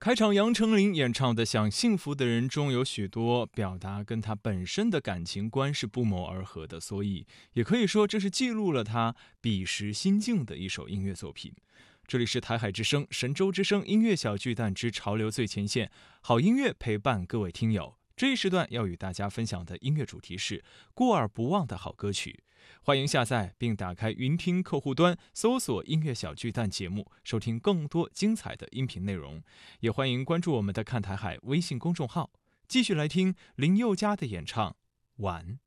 开场杨丞琳演唱的《想幸福的人》中有许多表达跟他本身的感情观是不谋而合的，所以也可以说这是记录了他彼时心境的一首音乐作品。这里是台海之声、神州之声音乐小巨蛋之潮流最前线，好音乐陪伴各位听友。这一时段要与大家分享的音乐主题是过而不忘的好歌曲。欢迎下载并打开云听客户端，搜索音乐小巨蛋节目，收听更多精彩的音频内容。也欢迎关注我们的看台海微信公众号，继续来听林宥嘉的演唱《晚》。